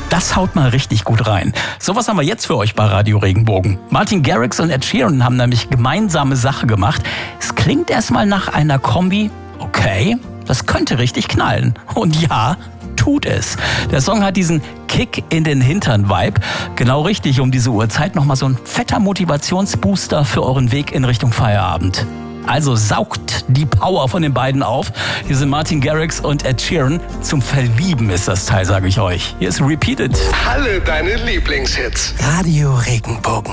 Das haut mal richtig gut rein. Sowas haben wir jetzt für euch bei Radio Regenbogen. Martin Garrix und Ed Sheeran haben nämlich gemeinsame Sache gemacht. Es klingt erstmal nach einer Kombi. Okay, das könnte richtig knallen. Und ja, tut es. Der Song hat diesen Kick in den Hintern-Vibe. Genau richtig, um diese Uhrzeit nochmal so ein fetter Motivationsbooster für euren Weg in Richtung Feierabend. Also saugt die Power von den beiden auf. Hier sind Martin Garrix und Ed Sheeran. Zum Verlieben ist das Teil, sage ich euch. Hier ist Repeated. Alle deine Lieblingshits. Radio Regenbogen.